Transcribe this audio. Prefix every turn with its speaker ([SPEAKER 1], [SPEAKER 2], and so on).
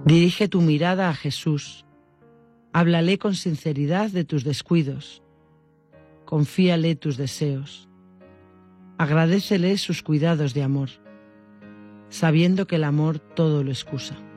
[SPEAKER 1] Dirige tu mirada a Jesús. Háblale con sinceridad de tus descuidos. Confíale tus deseos. Agradécele sus cuidados de amor, sabiendo que el amor todo lo excusa.